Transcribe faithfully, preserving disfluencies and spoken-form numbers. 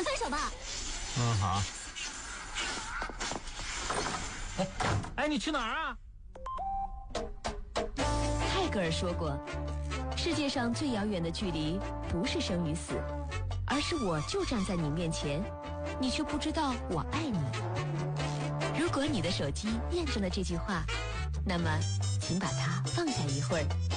们分手吧。 嗯，好。哎，哎，你去哪儿啊？ 泰戈尔说过，世界上最遥远的距离不是生与死，而是我就站在你面前，你却不知道我爱你。如果你的手机验证了这句话，那么请把它放下一会儿，